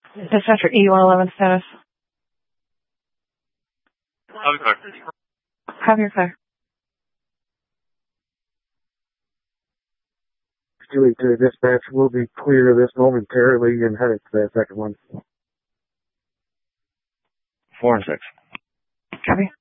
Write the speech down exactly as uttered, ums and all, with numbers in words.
Dispatcher E one eleven status. Have your car. Have your car. Julie to dispatch will be clear of this momentarily and headed to that second one. Four and six. Copy.